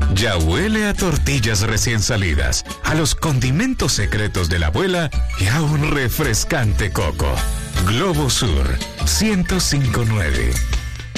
Ya huele a tortillas recién salidas, a los condimentos secretos de la abuela y a un refrescante coco. Globo Sur 1059.